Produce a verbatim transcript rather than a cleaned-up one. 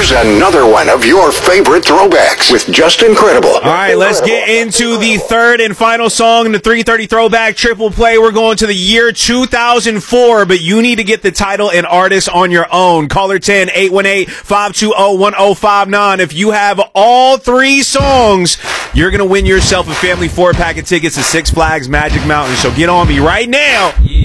Here's another one of your favorite throwbacks with Just Incredible. All right, let's get into the third and final song in the three thirty Throwback Triple Play. We're going to the year two thousand four, but you need to get the title and artist on your own. Caller ten, eight one eight, five two zero, one zero five nine. If you have all three songs, you're going to win yourself a family four-pack of tickets to Six Flags Magic Mountain. So get on me right now.